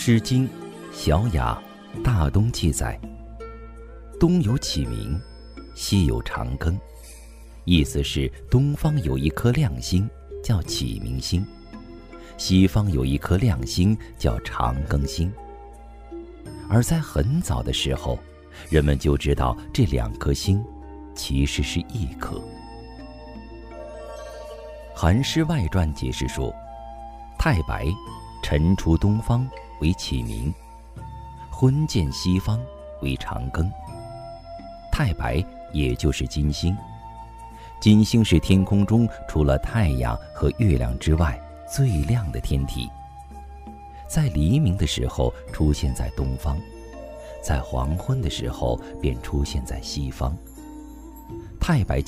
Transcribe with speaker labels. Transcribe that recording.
Speaker 1: 诗经·小雅·大东记载，东有启明，西有长庚，意思是东方有一颗亮星叫启明星，西方有一颗亮星叫长庚星。而在很早的时候，人们就知道这两颗星其实是一颗。《韩诗外传》解释说，太白晨出东方为启明，昏见西方为长庚。太白也就是金星，金星是天空中除了太阳和月亮之外最亮的天体，在黎明的时候出现在东方，在黄昏的时候便出现在西方。太白